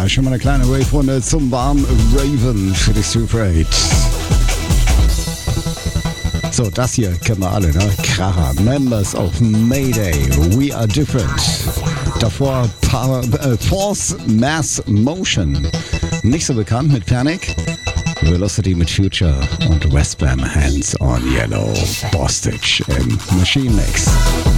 schon mal eine kleine Rave-Runde zum warmen Raven für die Super 8. So, das hier kennen wir alle, ne? Kracher, Members of Mayday, We Are Different. Davor Force Mass Motion. Nicht so bekannt mit Panic. Velocity mit Future und Westbam Hands on Yellow. Bostage im Machine Mix.